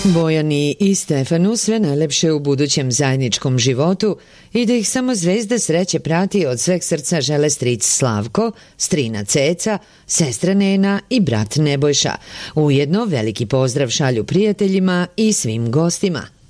Bojani i Stefanu sve najlepše u budućem zajedničkom životu i da ih samo zvezda sreće prati od sveg srca žele stric Slavko, strina Ceca, sestra Nena i brat Nebojša. Ujedno veliki pozdrav šalju prijateljima i svim gostima.